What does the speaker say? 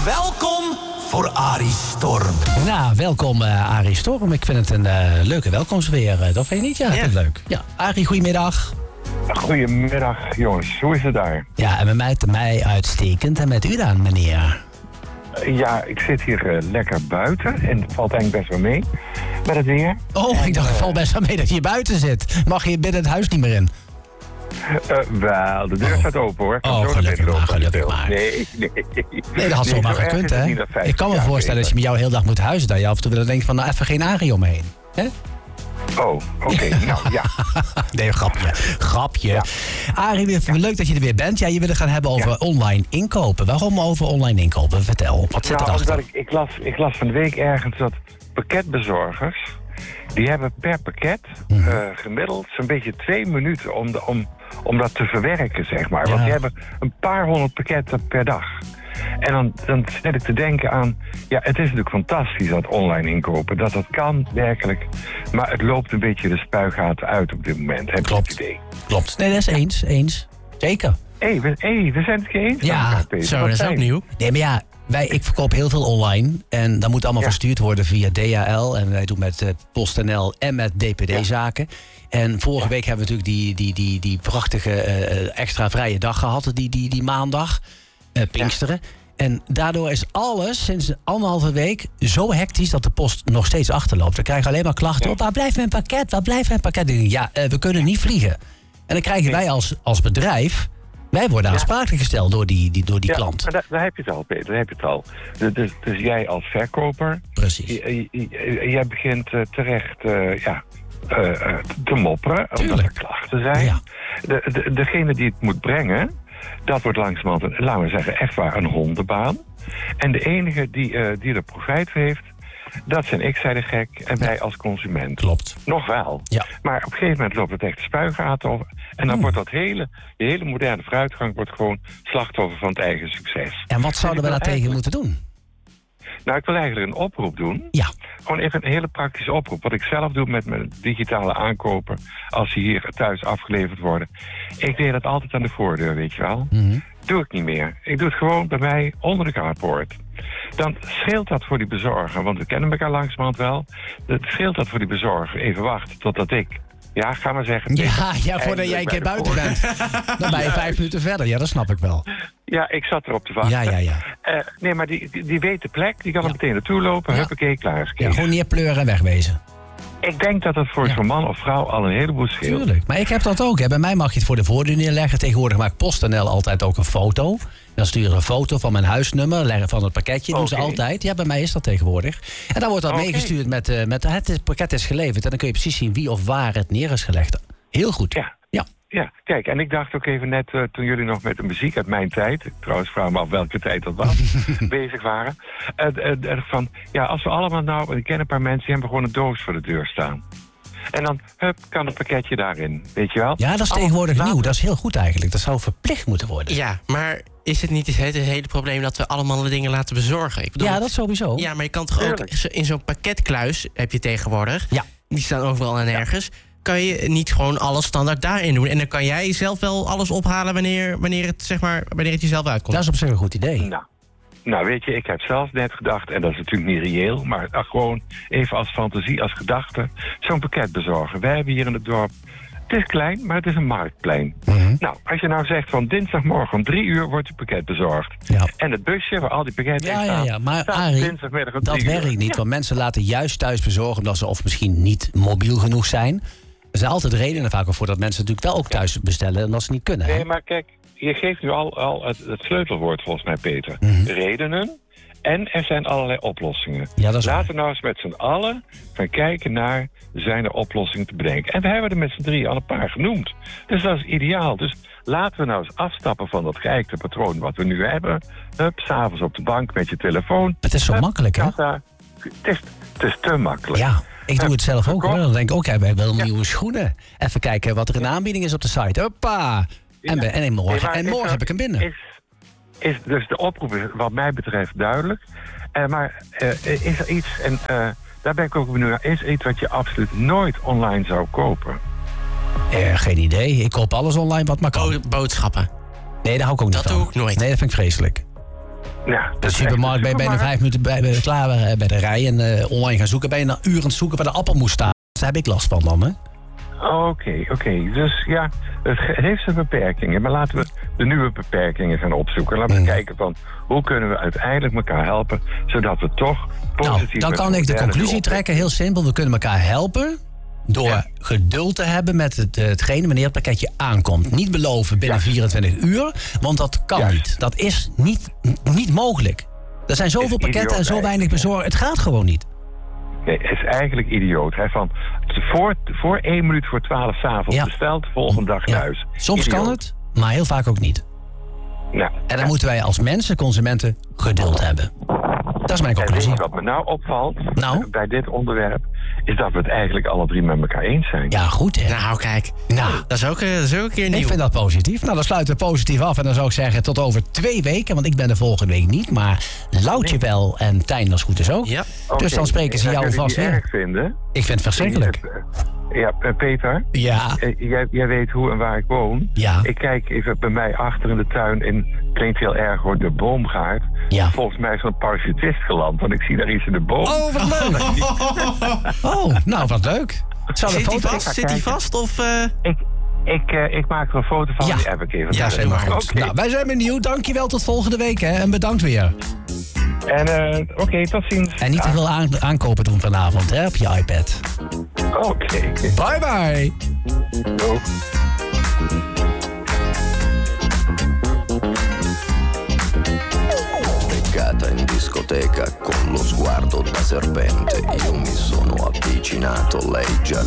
welkom voor Arie Storm. Nou, welkom Arie Storm. Ik vind het een leuke welkomstweer. Dat vind je niet? Ja, ik vind het leuk. Ja, Arie, goedemiddag. Goedemiddag, jongens. Hoe is het daar? Ja, en met mij uitstekend. En met u dan, meneer? Ja, ik zit hier lekker buiten en het valt eigenlijk best wel mee met het weer. Oh, ik dacht, het valt best wel mee dat je buiten zit. Mag je binnen het huis niet meer in? Wel, de deur staat open hoor. Gelukkig maar. Nee, dat had zomaar gekund, hè? Ik kan me voorstellen dat je met jou heel dag moet huizen. Dat je af en toe wil denken van, nou, even geen Arie omheen. Hè? Oh, oké. Nou, ja. Nee, grapje. Ja. Arie, leuk dat je er weer bent. Ja, je wil het gaan hebben over online inkopen. Waarom over online inkopen? Vertel, wat zit erachter? Ik las van de week ergens dat pakketbezorgers, die hebben per pakket gemiddeld zo'n beetje 2 minuten om dat te verwerken, zeg maar. Ja. Want die hebben een paar honderd pakketten per dag. En dan zit ik te denken aan, ja, het is natuurlijk fantastisch dat online inkopen. Dat kan werkelijk. Maar het loopt een beetje de spuigaten uit op dit moment. Heb je het idee? Klopt. Nee, dat is eens. Zeker. We zijn het eens. Ja, zo, dat is ook nieuw. Nee, maar ja, ik verkoop heel veel online. En dat moet allemaal verstuurd worden via DHL. En wij doen met PostNL en met DPD-zaken. En vorige week hebben we natuurlijk die prachtige extra vrije dag gehad. Die maandag. Pinksteren. Ja. En daardoor is alles sinds 1,5 week zo hectisch dat de post nog steeds achterloopt. We krijgen alleen maar klachten op. Waar blijft mijn pakket? Waar blijft mijn pakket? Ja, we kunnen niet vliegen. En dan krijgen wij als bedrijf, wij worden aansprakelijk gesteld door die klant. Maar daar heb je het al, Peter. Daar heb je het al. Dus jij als verkoper. Precies. Jij begint terecht te mopperen. Omdat er klachten zijn. Ja. Degene die het moet brengen, dat wordt langzamerhand, laten we zeggen, echt waar een hondenbaan. En de enige die er profijt van heeft, dat zijn ik, zei de gek, en wij als consument. Klopt. Nog wel. Ja. Maar op een gegeven moment loopt het echt de spuigaten over. En dan wordt de hele moderne vooruitgang wordt gewoon slachtoffer van het eigen succes. En wat zouden we daartegen moeten doen? Nou, ik wil eigenlijk een oproep doen. Ja. Gewoon even een hele praktische oproep. Wat ik zelf doe met mijn digitale aankopen, als die hier thuis afgeleverd worden. Ik deed dat altijd aan de voordeur, weet je wel. Mm-hmm. Doe ik niet meer. Ik doe het gewoon bij mij onder de carport. Dan scheelt dat voor die bezorger, want we kennen elkaar langzamerhand wel. Het scheelt dat voor die bezorger even wachten totdat ik, ja, ga maar zeggen. Ja, voordat jij een keer buiten bent. Dan ben je 5 minuten verder. Ja, dat snap ik wel. Ja, ik zat erop te wachten. Ja. Nee, maar die weet de plek. Die kan er meteen naartoe lopen. Huppakee, klaar. Ja, gewoon neerpleuren en wegwezen. Ik denk dat het voor zo'n man of vrouw al een heleboel scheelt. Tuurlijk, maar ik heb dat ook. Hè. Bij mij mag je het voor de voordeur neerleggen. Tegenwoordig maakt PostNL altijd ook een foto. Dan sturen een foto van mijn huisnummer, van het pakketje. Doen ze altijd. Ja, bij mij is dat tegenwoordig. En dan wordt dat meegestuurd met het pakket is geleverd. En dan kun je precies zien wie of waar het neer is gelegd. Heel goed. Ja, kijk, en ik dacht ook even net toen jullie nog met de muziek uit mijn tijd, trouwens vraag me af welke tijd dat was, bezig waren, van, ja, als we allemaal nou, ik ken een paar mensen, die hebben gewoon een doos voor de deur staan. En dan, kan het pakketje daarin, weet je wel? Ja, dat is tegenwoordig nieuw, dat is heel goed eigenlijk. Dat zou verplicht moeten worden. Ja, maar is het niet het hele probleem dat we allemaal de dingen laten bezorgen? Ik bedoel, ja, dat sowieso. Ja, maar je kan toch ook in zo'n pakketkluis, heb je tegenwoordig, die staan overal en ergens, kan je niet gewoon alles standaard daarin doen. En dan kan jij zelf wel alles ophalen wanneer het jezelf uitkomt. Dat is op zich een goed idee. Nou, weet je, ik heb zelf net gedacht, en dat is natuurlijk niet reëel, maar gewoon even als fantasie, als gedachte, zo'n pakket bezorgen. Wij hebben hier in het dorp, het is klein, maar het is een marktplein. Mm-hmm. Nou, als je nou zegt van dinsdagmorgen om 3 uur wordt je pakket bezorgd. Ja. En het busje waar al die pakketten in staan. Ja, maar Arie, dat werkt niet, want mensen laten juist thuis bezorgen omdat ze of misschien niet mobiel genoeg zijn. Er zijn altijd redenen vaak voor dat mensen natuurlijk wel ook thuis bestellen omdat ze niet kunnen. Nee, maar kijk, je geeft nu al het sleutelwoord volgens mij, Peter. Mm-hmm. Redenen en er zijn allerlei oplossingen. Ja, dat is Laten we nou eens met z'n allen gaan kijken naar, zijn er oplossingen te bedenken. En we hebben er met z'n 3 al een paar genoemd. Dus dat is ideaal. Dus laten we nou eens afstappen van dat geëikte patroon wat we nu hebben. S'avonds op de bank met je telefoon. Het is zo makkelijk, hè? Het is te makkelijk. Ja. Ik doe het zelf ook, hoor. Dan denk ik ook, wij hebben wel nieuwe schoenen. Even kijken wat er in aanbieding is op de site. Hoppa! En morgen heb ik hem binnen. Dus de oproep is wat mij betreft duidelijk. Maar is er iets, en daar ben ik ook benieuwd naar, is er iets wat je absoluut nooit online zou kopen? Geen idee. Ik koop alles online wat maar kan. Boodschappen. Nee, daar hou ik ook niet van. Dat doe ik nooit. Nee, dat vind ik vreselijk. Ja, De supermarkt ben je bijna 5 minuten klaar bij de rij. En online gaan zoeken. Ben je een uur aan het zoeken waar de appel moest staan. Daar heb ik last van dan, hè? Oké. Dus ja, het heeft zijn beperkingen. Maar laten we de nieuwe beperkingen gaan opzoeken. Laten we kijken van hoe kunnen we uiteindelijk elkaar helpen, zodat we toch positief... Nou, dan kan ik de conclusie trekken, heel simpel. We kunnen elkaar helpen door geduld te hebben met hetgene wanneer het pakketje aankomt. Niet beloven binnen 24 uur, want dat kan niet. Dat is niet mogelijk. Er zijn zoveel pakketten en zo weinig bezorgd. Het gaat gewoon niet. Nee, het is eigenlijk idioot. Hè? Van voor 1 minuut voor 12 s'avonds besteld, de volgende dag thuis. Soms kan het, maar heel vaak ook niet. Ja. En dan moeten wij als mensen, consumenten, geduld hebben. Dat is mijn conclusie. En wat me nou opvalt bij dit onderwerp, is dat we het eigenlijk alle drie met elkaar eens zijn. Ja, goed hè. Nou, kijk. Dat is ook een keer nieuw. Ik vind dat positief. Nou, dan sluiten we positief af. En dan zou ik zeggen tot over 2 weken. Want ik ben de volgende week niet. Maar Loutje wel en Tijn als goed is ook. Ja. Dus dan spreken ze jou vast weer. Erg vinden? Ik vind het verschrikkelijk. Ja, Peter. Ja. Jij weet hoe en waar ik woon. Ja. Ik kijk even bij mij achter in de tuin in, klinkt heel erg hoor, de boomgaard. Ja. Volgens mij is zo'n parachutist geland, want ik zie daar iets in de boom. Oh, wat leuk. Nou, wat leuk. Zit hij vast of... Ik maak er een foto van, die heb ik even. Ja, helemaal goed. Nou, wij zijn benieuwd. Dankjewel, tot volgende week hè. En bedankt weer. En oké, tot ziens. En niet te veel aankopen doen vanavond hè, op je iPad. Oké. Bye bye. Doeg. In discoteca con lo sguardo da serpente io mi sono avvicinato, lei già